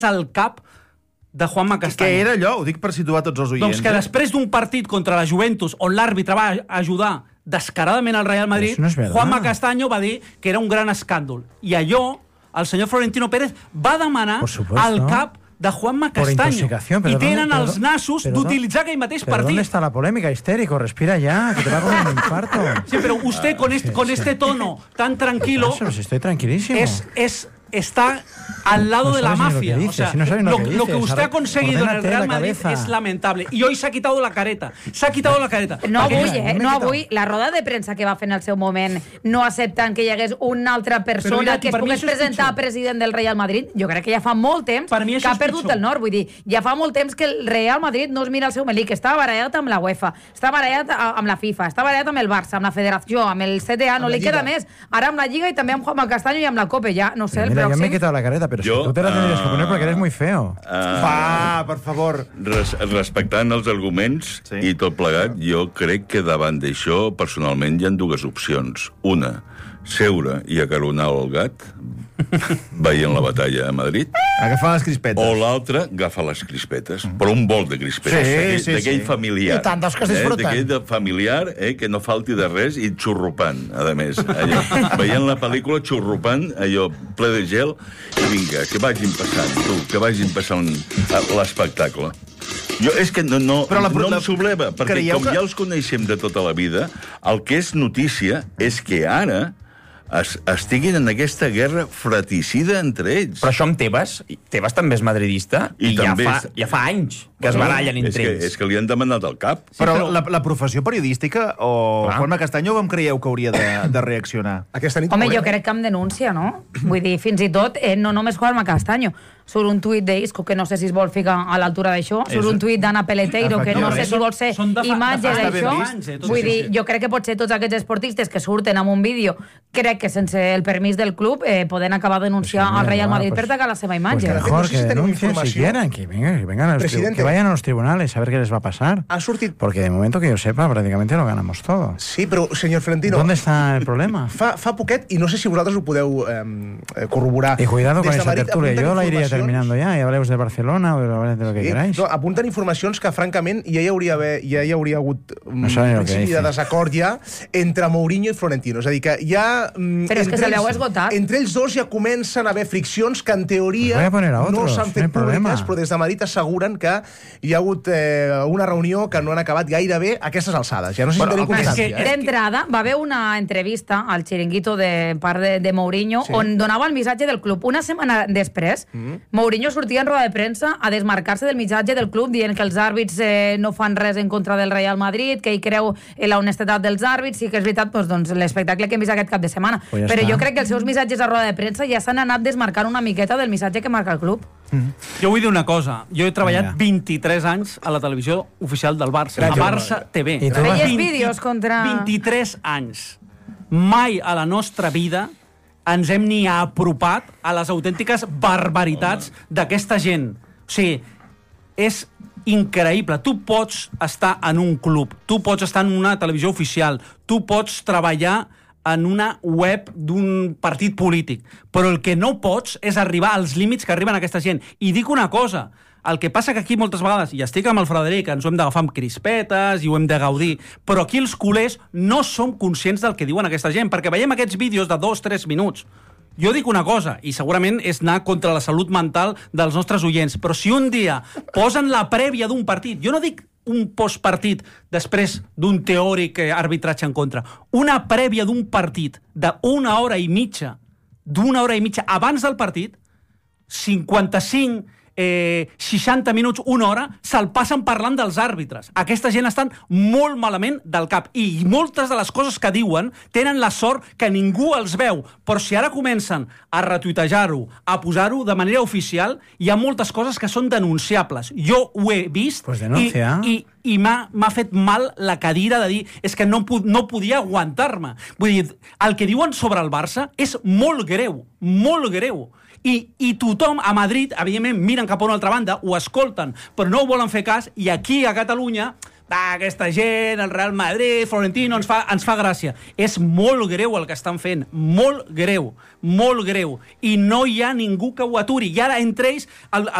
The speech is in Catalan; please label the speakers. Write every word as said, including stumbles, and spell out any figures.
Speaker 1: al cap de Juanma Castaño.
Speaker 2: Què era allò? Ho dic per situar tots els oients.
Speaker 1: Doncs que després d'un partit contra la Juventus, on l'àrbitre va ajudar descaradament al Real Madrid,
Speaker 3: no
Speaker 1: Juanma Castaño va dir que era un gran escàndol. I allò, el senyor Florentino Pérez va demanar al cap de Juanma Castaño. I tenen els nassos d'utilitzar aquell mateix
Speaker 3: partit.
Speaker 1: ¿Dónde
Speaker 3: está la polémica, histérico? Respira ya, que te va a comer un infarto.
Speaker 1: Sí, pero usted con este, con este tono tan tranquilo...
Speaker 3: Si estoy tranquilísimo.
Speaker 1: Es... es está al lado
Speaker 3: no
Speaker 1: de la mafia.
Speaker 3: Lo que,
Speaker 1: o sea,
Speaker 3: si no lo,
Speaker 1: lo,
Speaker 3: que
Speaker 1: lo que usted ha conseguido en el Real Madrid es lamentable. Y hoy se ha quitado la careta. Se ha quitado la careta.
Speaker 4: No avui, eh? No avui. La roda de premsa que va fer en el seu moment, no acceptant que hi hagués una altra persona mira, que es pogués presentar a president del Real Madrid, jo crec que ja fa molt temps que ha perdut pitjor. el nord. Vull dir, ja fa molt temps que el Real Madrid no es mira el seu melic, està barallat amb la UEFA, està barallat amb la FIFA, està barallat amb el Barça, amb la Federació, amb el C T A, no li queda més. Ara amb la Lliga i també amb Juanma Castaño i amb la Copa, ja, no sé, el
Speaker 3: mira,
Speaker 4: pròxim...
Speaker 3: Jo m'he quitat la careta, però yo, si tú te la tendrías uh, que poner porque eres muy feo.
Speaker 2: Uh, Va, per favor.
Speaker 5: Res, respectant els arguments sí. i tot plegat, jo crec que davant d'això, personalment, hi ha dues opcions. Una, seure i acaronar el gat veient la batalla a Madrid.
Speaker 2: Agafar les crispetes.
Speaker 5: O l'altra, agafar les crispetes. Mm. Però un bol de crispetes.
Speaker 2: Sí,
Speaker 5: d'aquell
Speaker 2: sí, sí.
Speaker 5: familiar.
Speaker 3: I tant, dels que es disfruten.
Speaker 5: Eh? D'aquell familiar, eh? que no falti de res, i xurrupant, a més. Allò. Veient la pel·lícula, xurrupant, allò ple de gel, i vinga, que vagin passant, tu, que vagin passant l'espectacle. Jo, és que no, no, la, no em subleva, perquè com que... ja els coneixem de tota la vida, el que és notícia és que ara es, estiguin en aquesta guerra fratricida entre ells.
Speaker 6: Però això amb Tebas, Tebas també és madridista, i, i ja, fa, és... ja fa anys que bueno, es barallen entre
Speaker 5: és
Speaker 6: ells.
Speaker 5: Que, és que li han demanat el cap.
Speaker 2: Sí, però, però la, la professió periodística, o Clar. Juanma Castaño, com creieu que hauria de, de reaccionar?
Speaker 4: Aquesta nit Home, jo crec que em denúncia, no? Vull dir, fins i tot, eh, no només Juanma Castaño, surt un tuit d'Isco, que no sé si es vol ficar a l'altura d'això, surt un tuit d'Anna Peleteiro, que no sé si vol ser imatge d'això. Vull dir, jo crec que potser tots aquests esportistes que surten amb un vídeo, crec que sense el permís del club eh, poden acabar a denunciar al Real Madrid per tacar la seva imatge.
Speaker 3: Pues mejor que denuncien si quieren, que vengan, que, vengan a los que vayan a los tribunales a ver qué les va a pasar.
Speaker 7: Ha sortit...
Speaker 3: Porque de momento que yo sepa, prácticamente lo ganamos todo.
Speaker 7: Sí, però, senyor Florentino...
Speaker 3: ¿Dónde está el problema?
Speaker 7: Fa, fa poquet, i no sé si vosaltres ho podeu eh, corroborar...
Speaker 3: Y cuidado con esa tertulia, yo la iría terminando ya, y hablemos de Barcelona o de lo que queráis.
Speaker 7: No, apunten informacions que, francament, ja hi hauria, haver, ja hi hauria hagut un
Speaker 3: no
Speaker 7: principi de desacord ja entre Mourinho i Florentino. És a dir, que ja...
Speaker 4: Però és que se l'heu esgotat.
Speaker 7: Entre ells dos ja comencen a haver friccions que, en teoria, no s'han fet públiques, però des de Madrid asseguren que hi ha hagut eh, una reunió que no han acabat gairebé a aquestes alçades. Ja no sé si tenim constància.
Speaker 4: Eh? D'entrada, va haver una entrevista al Chiringuito de part de, de Mourinho sí. on donava el missatge del club. Una setmana després, mm. Mourinho sortia en roda de premsa a desmarcar-se del missatge del club dient que els àrbits eh, no fan res en contra del Real Madrid, que ell creu en la honestedat dels àrbits, sí que és veritat doncs, doncs, l'espectacle que hem vist aquest cap de setmana. Pues ja Però està. Jo crec que els seus missatges a roda de premsa ja s'han anat desmarcant una miqueta del missatge que marca el club.
Speaker 1: Mm. Jo vull dir una cosa. Jo he treballat vint-i-tres anys a la televisió oficial del Barça, a Barça T V.
Speaker 4: Feies vídeos contra...
Speaker 1: vint-i-tres anys. Mai a la nostra vida ens hem ni apropat a les autèntiques barbaritats d'aquesta gent. O sigui, és increïble. Tu pots estar en un club, tu pots estar en una televisió oficial, tu pots treballar en una web d'un partit polític, però el que no pots és arribar als límits que arriben aquesta gent. I dic una cosa, el que passa que aquí moltes vegades, i estic amb el Frederic, ens ho hem d'agafar amb crispetes i ho hem de gaudir, però aquí els culers no som conscients del que diuen aquesta gent, perquè veiem aquests vídeos de dos, tres minuts. Jo dic una cosa, i segurament és anar contra la salut mental dels nostres oients, però si un dia posen la prèvia d'un partit, jo no dic un postpartit després d'un teòric arbitratge en contra, una prèvia d'un partit d'una hora i mitja, d'una hora i mitja abans del partit, cinquanta-cinc, eh, seixanta minuts, una hora, se'l passen parlant dels àrbitres. Aquesta gent estan molt malament del cap i moltes de les coses que diuen tenen la sort que ningú els veu, però si ara comencen a retuitejar-ho, a posar-ho de manera oficial, hi ha moltes coses que són denunciables. Jo ho he vist
Speaker 3: pues
Speaker 1: i, i, i m'ha fet mal la cadira de dir és que no, no podia aguantar-me. Vull dir, el que diuen sobre el Barça és molt greu, molt greu. I, i tothom a Madrid, evidentment, miren cap a una altra banda, ho escolten, però no ho volen fer cas, i aquí a Catalunya ah, aquesta gent, el Real Madrid, Florentino, ens fa, ens fa gràcia. És molt greu el que estan fent, molt greu, molt greu. I no hi ha ningú que ho aturi. I ara, entre ells, el,